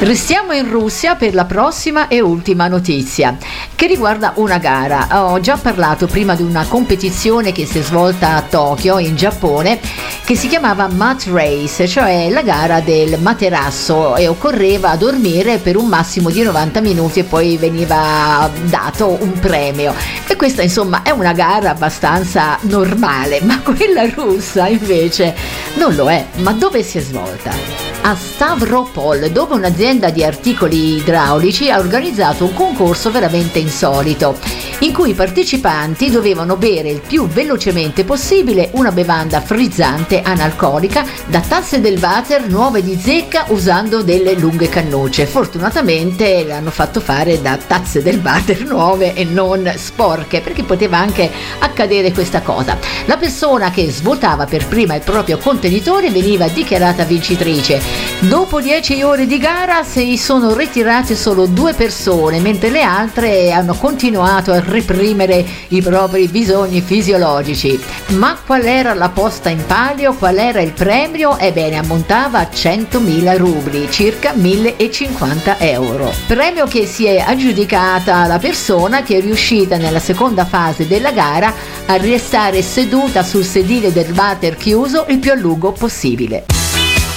Restiamo in Russia per la prossima e ultima notizia che riguarda una gara. Ho già parlato prima di una competizione che si è svolta a Tokyo in Giappone che si chiamava Mat Race, cioè la gara del materasso, e occorreva dormire per un massimo di 90 minuti e poi veniva dato un premio. E questa insomma è una gara abbastanza normale, ma quella russa invece non lo è. Ma dove si è svolta? A Stavropol, dove un'azienda di articoli idraulici ha organizzato un concorso veramente insolito, in cui i partecipanti dovevano bere il più velocemente possibile una bevanda frizzante analcolica da tazze del water nuove di zecca usando delle lunghe cannucce. Fortunatamente l'hanno fatto fare da tazze del water nuove e non sporche, perché poteva anche accadere questa cosa. La persona che svuotava per prima il proprio contenitore veniva dichiarata vincitrice. Dopo 10 ore di gara si sono ritirate solo 2 persone, mentre le altre hanno continuato a reprimere i propri bisogni fisiologici. Ma qual era la posta in palio? Qual era il premio? Ebbene, ammontava a 100.000 rubli, circa 1.050 euro. Premio che si è aggiudicata la persona che è riuscita nella seconda fase della gara a restare seduta sul sedile del water chiuso il più a lungo possibile.